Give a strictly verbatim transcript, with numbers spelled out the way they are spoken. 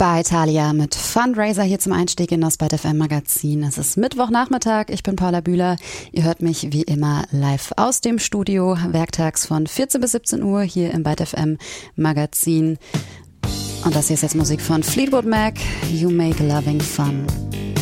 Bei Thalia mit Fundraiser hier zum Einstieg in das Byte F M Magazin. Es ist Mittwochnachmittag, ich bin Paula Bühler. Ihr hört mich wie immer live aus dem Studio, werktags von vierzehn bis siebzehn Uhr hier im Byte F M Magazin. Und das hier ist jetzt Musik von Fleetwood Mac, You Make Loving Fun.